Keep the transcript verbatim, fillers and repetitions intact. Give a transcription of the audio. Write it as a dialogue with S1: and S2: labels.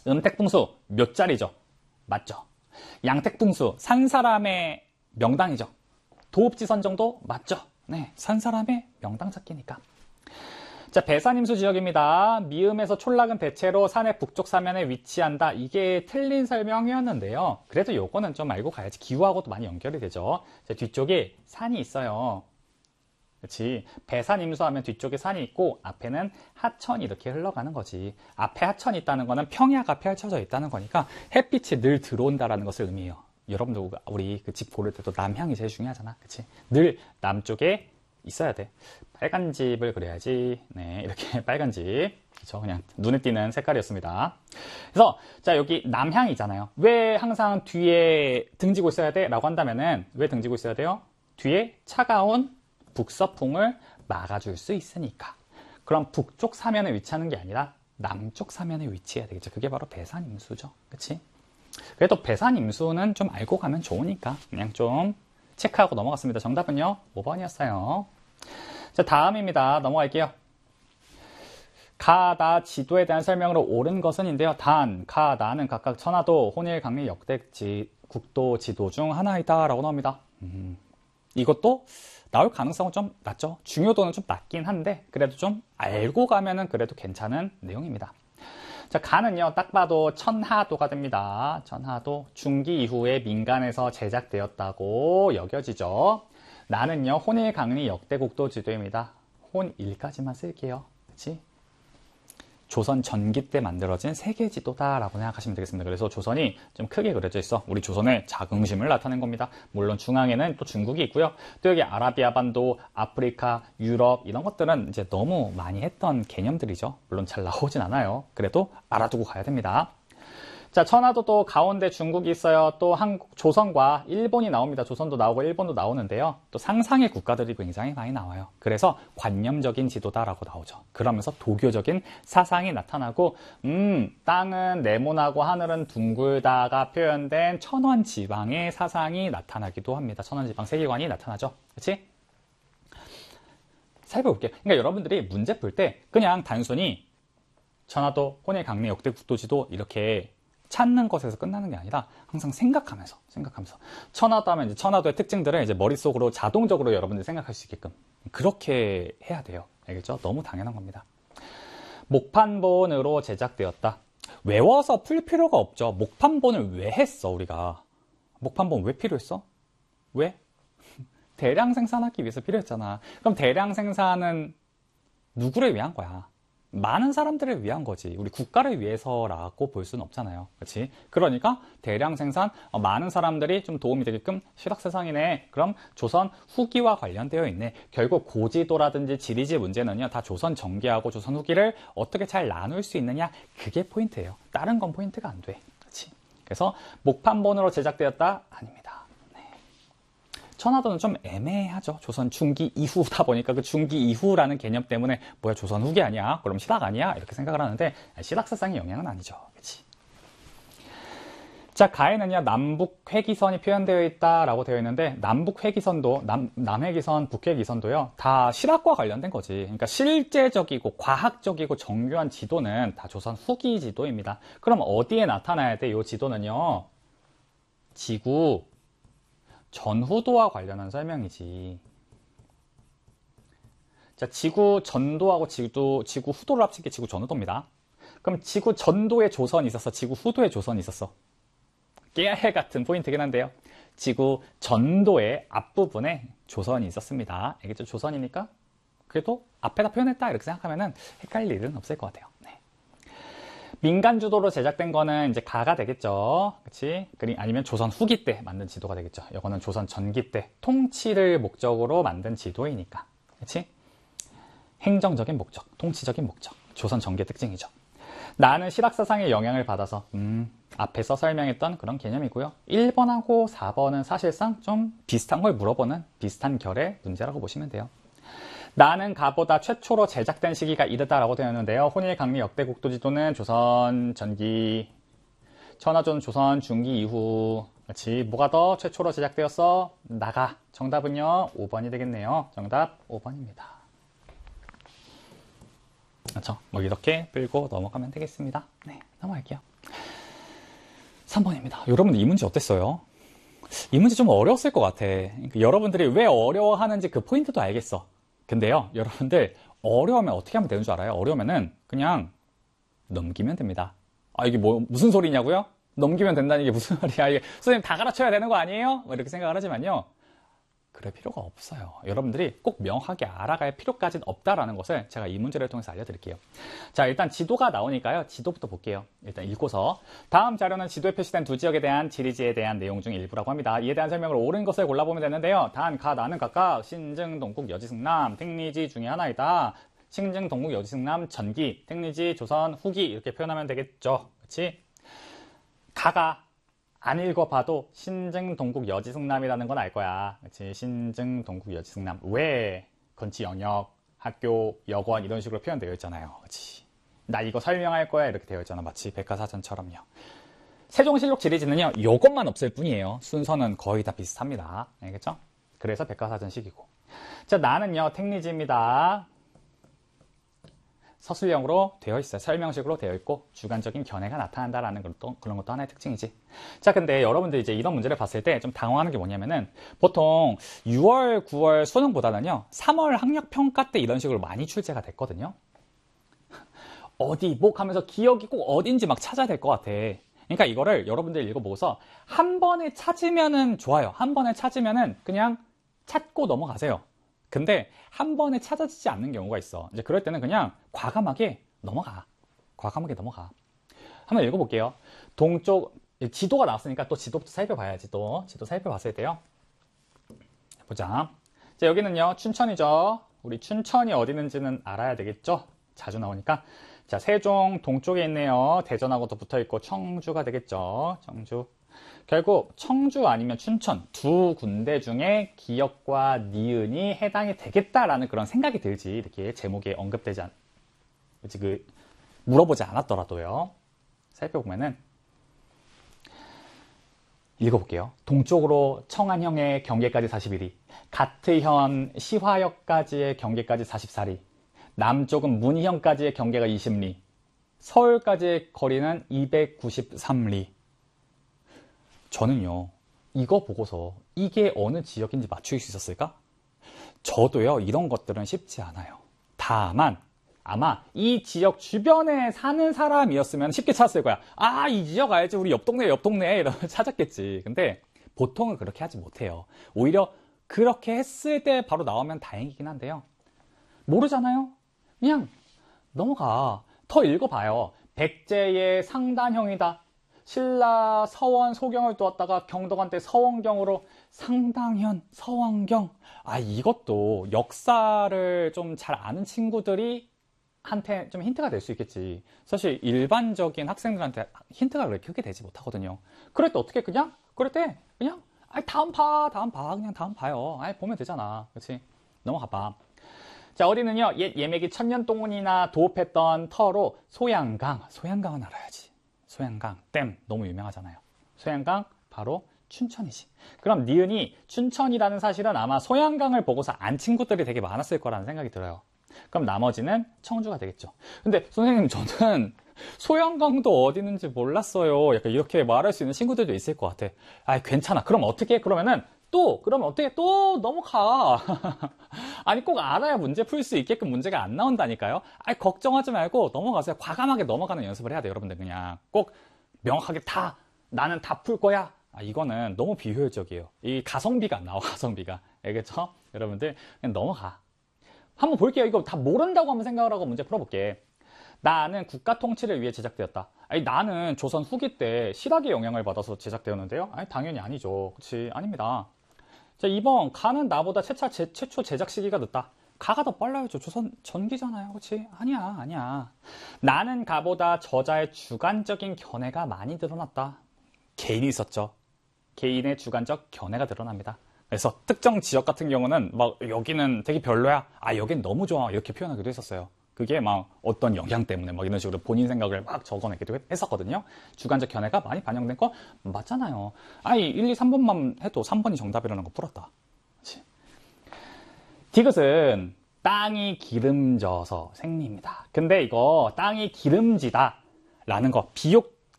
S1: 음택풍수 몇 자리죠? 맞죠? 양택풍수 산 사람의 명당이죠. 도읍지선 정도 맞죠? 네, 산 사람의 명당 찾기니까. 자, 배산임수 지역입니다. 미음에서 촌락은 대체로 산의 북쪽 사면에 위치한다. 이게 틀린 설명이었는데요. 그래도 요거는 좀 알고 가야지. 기후하고도 많이 연결이 되죠. 자, 뒤쪽에 산이 있어요. 그렇지. 배산임수 하면 뒤쪽에 산이 있고 앞에는 하천이 이렇게 흘러가는 거지. 앞에 하천이 있다는 거는 평야가 펼쳐져 있다는 거니까 햇빛이 늘 들어온다라는 것을 의미해요. 여러분들 우리 그 집 고를 때도 남향이 제일 중요하잖아. 그치? 늘 남쪽에 있어야 돼. 빨간 집을 그려야지. 네, 이렇게 빨간 집. 그쵸? 그냥 눈에 띄는 색깔이었습니다. 그래서 자, 여기 남향이잖아요. 왜 항상 뒤에 등지고 있어야 돼? 라고 한다면은 왜 등지고 있어야 돼요? 뒤에 차가운 북서풍을 막아줄 수 있으니까. 그럼 북쪽 사면에 위치하는 게 아니라 남쪽 사면에 위치해야 되겠죠. 그게 바로 배산임수죠. 그치? 그래도 배산임수는 좀 알고 가면 좋으니까 그냥 좀 체크하고 넘어갔습니다. 정답은요, 오 번이었어요. 자, 다음입니다. 넘어갈게요. 가, 나, 지도에 대한 설명으로 옳은 것은인데요. 단, 가, 나는 각각 천하도, 혼일, 강리, 역대, 국도, 지도 중 하나이다 라고 나옵니다. 음, 이것도 나올 가능성은 좀 낮죠. 중요도는 좀 낮긴 한데 그래도 좀 알고 가면은 그래도 괜찮은 내용입니다. 자, 가는요, 딱 봐도 천하도가 됩니다. 천하도 중기 이후에 민간에서 제작되었다고 여겨지죠. 나는요, 혼일, 강리, 역대, 국도 지도입니다. 혼일까지만 쓸게요. 그치? 조선 전기 때 만들어진 세계 지도다라고 생각하시면 되겠습니다. 그래서 조선이 좀 크게 그려져 있어. 우리 조선의 자긍심을 나타낸 겁니다. 물론 중앙에는 또 중국이 있고요. 또 여기 아라비아 반도, 아프리카, 유럽 이런 것들은 이제 너무 많이 했던 개념들이죠. 물론 잘 나오진 않아요. 그래도 알아두고 가야 됩니다. 자, 천하도도 가운데 중국이 있어요. 또 한국, 조선과 일본이 나옵니다. 조선도 나오고 일본도 나오는데요. 또 상상의 국가들이 굉장히 많이 나와요. 그래서 관념적인 지도다라고 나오죠. 그러면서 도교적인 사상이 나타나고, 음, 땅은 네모나고 하늘은 둥글다가 표현된 천원지방의 사상이 나타나기도 합니다. 천원지방 세계관이 나타나죠. 그렇지? 살펴볼게요. 그러니까 여러분들이 문제 풀 때 그냥 단순히 천하도, 혼일, 강리, 역대, 국도지도 이렇게 찾는 것에서 끝나는 게 아니라 항상 생각하면서 생각하면서 천하도 하면 이제 천하도의 특징들을 이제 머릿속으로 자동적으로 여러분들이 생각할 수 있게끔 그렇게 해야 돼요. 알겠죠? 너무 당연한 겁니다. 목판본으로 제작되었다. 외워서 풀 필요가 없죠. 목판본을 왜 했어 우리가? 목판본 왜 필요했어? 왜? 대량 생산하기 위해서 필요했잖아. 그럼 대량 생산은 누구를 위한 거야? 많은 사람들을 위한 거지. 우리 국가를 위해서라고 볼 수는 없잖아요. 그렇지? 그러니까 대량 생산, 어, 많은 사람들이 좀 도움이 되게끔 실학세상이네. 그럼 조선 후기와 관련되어 있네. 결국 고지도라든지 지리지 문제는요. 다 조선 전기하고 조선 후기를 어떻게 잘 나눌 수 있느냐. 그게 포인트예요. 다른 건 포인트가 안 돼. 그렇지? 그래서 목판본으로 제작되었다? 아닙니다. 천하도는 좀 애매하죠. 조선 중기 이후다 보니까 그 중기 이후라는 개념 때문에 뭐야 조선 후기 아니야? 그럼 신학 아니야? 이렇게 생각을 하는데 신학사상의 영향은 아니죠. 그치? 자, 가에는요 남북 회기선이 표현되어 있다라고 되어 있는데 남북 회기선도 남, 남회기선, 북회기선도요 다 실학과 관련된 거지. 그러니까 실제적이고 과학적이고 정교한 지도는 다 조선 후기 지도입니다. 그럼 어디에 나타나야 돼? 이 지도는요 지구 전후도와 관련한 설명이지. 자, 지구 전도하고 지구, 지구 후도를 합친 게 지구 전후도입니다. 그럼 지구 전도에 조선이 있었어? 지구 후도에 조선이 있었어? 깨알 같은 포인트긴 한데요. 지구 전도의 앞부분에 조선이 있었습니다. 알겠죠? 조선이니까 그래도 앞에다 표현했다 이렇게 생각하면은 헷갈릴 일은 없을 것 같아요. 네. 민간 주도로 제작된 거는 이제 가가 되겠죠. 그치? 아니면 조선 후기 때 만든 지도가 되겠죠. 이거는 조선 전기 때 통치를 목적으로 만든 지도이니까. 그치? 행정적인 목적, 통치적인 목적. 조선 전기의 특징이죠. 나는 실학사상의 영향을 받아서, 음, 앞에서 설명했던 그런 개념이고요. 일 번하고 사 번은 사실상 좀 비슷한 걸 물어보는 비슷한 결의 문제라고 보시면 돼요. 나는 가보다 최초로 제작된 시기가 이르다라고 되었는데요. 혼일, 강리, 역대, 국도 지도는 조선 전기, 천하조는 조선 중기 이후. 그렇지. 뭐가 더 최초로 제작되었어? 나가. 정답은요 오 번이 되겠네요. 정답 오 번입니다. 그렇죠. 뭐 이렇게 풀고 넘어가면 되겠습니다. 네, 넘어갈게요. 삼 번입니다. 여러분 이 문제 어땠어요? 이 문제 좀 어려웠을 것 같아. 그러니까 여러분들이 왜 어려워하는지 그 포인트도 알겠어. 근데요, 여러분들 어려우면 어떻게 하면 되는 줄 알아요? 어려우면은 그냥 넘기면 됩니다. 아, 이게 뭐 무슨 소리냐고요? 넘기면 된다는 게 무슨 말이야? 이게 선생님 다 가르쳐야 되는 거 아니에요? 뭐 이렇게 생각을 하지만요. 그럴 필요가 없어요. 여러분들이 꼭 명확하게 알아갈 필요까지는 없다라는 것을 제가 이 문제를 통해서 알려드릴게요. 자, 일단 지도가 나오니까요. 지도부터 볼게요. 일단 읽고서 다음 자료는 지도에 표시된 두 지역에 대한 지리지에 대한 내용 중 일부라고 합니다. 이에 대한 설명을 옳은 것을 골라보면 되는데요. 단, 가, 나는 각각 신증, 동국, 여지, 승남, 택리지 중에 하나이다. 신증, 동국, 여지, 승남, 전기, 택리지, 조선, 후기 이렇게 표현하면 되겠죠. 그렇지? 가가 안 읽어봐도 신증, 동국, 여지, 승남이라는 건 알 거야. 그치? 신증, 동국, 여지, 승남. 왜? 건치, 영역, 학교, 여권 이런 식으로 표현되어 있잖아요. 그치? 나 이거 설명할 거야 이렇게 되어 있잖아. 마치 백과사전처럼요. 세종실록 지리지는요. 요것만 없을 뿐이에요. 순서는 거의 다 비슷합니다. 알겠죠? 그래서 백과사전식이고. 자, 나는요. 택리지입니다. 서술형으로 되어 있어요. 설명식으로 되어 있고 주관적인 견해가 나타난다라는 것도, 그런 것도 하나의 특징이지. 자, 근데 여러분들이 이제 이런 문제를 봤을 때 좀 당황하는 게 뭐냐면은 보통 유월, 구월 수능보다는요 삼월 학력평가 때 이런 식으로 많이 출제가 됐거든요. 어디 뭐 하면서 기억이 꼭 어딘지 막 찾아야 될 것 같아. 그러니까 이거를 여러분들 읽어보고서 한 번에 찾으면은 좋아요. 한 번에 찾으면은 그냥 찾고 넘어가세요. 근데 한 번에 찾아지지 않는 경우가 있어. 이제 그럴 때는 그냥 과감하게 넘어가. 과감하게 넘어가. 한번 읽어볼게요. 동쪽, 지도가 나왔으니까 또 지도부터 살펴봐야지. 또 지도 살펴봤을 때요. 보자. 자, 여기는요, 춘천이죠. 우리 춘천이 어디 있는지는 알아야 되겠죠? 자주 나오니까. 자, 세종 동쪽에 있네요. 대전하고도 붙어 있고 청주가 되겠죠. 청주. 결국 청주 아니면 춘천 두 군데 중에 기역과 니은이 해당이 되겠다라는 그런 생각이 들지. 이렇게 제목에 언급되지 않, 그 물어보지 않았더라도요. 살펴보면은 읽어볼게요. 동쪽으로 청안형의 경계까지 사십일 리, 가트현 시화역까지의 경계까지 사십사 리, 남쪽은 문희형까지의 경계가 이십 리, 서울까지의 거리는 이백구십삼 리. 저는요, 이거 보고서 이게 어느 지역인지 맞출 수 있었을까? 저도요, 이런 것들은 쉽지 않아요. 다만, 아마 이 지역 주변에 사는 사람이었으면 쉽게 찾았을 거야. 아, 이 지역 알지? 우리 옆 동네, 옆 동네. 이러면 찾았겠지. 근데 보통은 그렇게 하지 못해요. 오히려 그렇게 했을 때 바로 나오면 다행이긴 한데요. 모르잖아요? 그냥 넘어가. 더 읽어봐요. 백제의 상단형이다. 신라 서원 소경을 두었다가 경덕원 때 서원경으로 상당현, 서원경. 아, 이것도 역사를 좀 잘 아는 친구들이 한테 좀 힌트가 될 수 있겠지. 사실 일반적인 학생들한테 힌트가 그렇게 크게 되지 못하거든요. 그럴 때 어떻게 그냥? 그럴 때 그냥 아, 다음 봐, 다음 봐, 그냥 다음 봐요. 아, 보면 되잖아. 그렇지? 넘어가 봐. 자, 어디는요, 옛 예매기 천년동원이나 도읍했던 터로 소양강, 소양강은 알아야지. 소양강, 댐 너무 유명하잖아요. 소양강 바로 춘천이지. 그럼 니은이 춘천이라는 사실은 아마 소양강을 보고서 안 친구들이 되게 많았을 거라는 생각이 들어요. 그럼 나머지는 청주가 되겠죠. 근데 선생님, 저는 소양강도 어디 있는지 몰랐어요. 약간 이렇게 말할 수 있는 친구들도 있을 것 같아. 아, 괜찮아. 그럼 어떻게 해? 그러면은 또 그러면 어떻게 또 넘어가. 아니, 꼭 알아야 문제 풀 수 있게끔 문제가 안 나온다니까요. 아니, 걱정하지 말고 넘어가세요. 과감하게 넘어가는 연습을 해야 돼요. 여러분들 그냥 꼭 명확하게 다 나는 다 풀 거야. 아, 이거는 너무 비효율적이에요. 이 가성비가 안 나와. 가성비가. 알겠죠? 여러분들 그냥 넘어가. 한번 볼게요. 이거 다 모른다고 한번 생각을 하고 문제 풀어볼게. 나는 국가 통치를 위해 제작되었다. 아니, 나는 조선 후기 때 실학의 영향을 받아서 제작되었는데요. 아니, 당연히 아니죠. 그렇지? 아닙니다. 자, 이 번 가는 나보다 최차, 제, 최초 제작 시기가 늦다. 가가 더 빨라야죠. 조선 전기잖아요. 그렇지? 아니야, 아니야. 나는 가보다 저자의 주관적인 견해가 많이 드러났다. 개인이 있었죠. 개인의 주관적 견해가 드러납니다. 그래서 특정 지역 같은 경우는 막 여기는 되게 별로야. 아, 여긴 너무 좋아. 이렇게 표현하기도 했었어요. 그게 막 어떤 영향 때문에 막 이런 식으로 본인 생각을 막 적어내기도 했었거든요. 주관적 견해가 많이 반영된 거 맞잖아요. 아니, 일, 이, 삼 번만 해도 삼 번이 정답이라는 거 풀었다. 그치? 디귿은 땅이 기름져서 생립니다. 근데 이거 땅이 기름지다 라는 거 비욕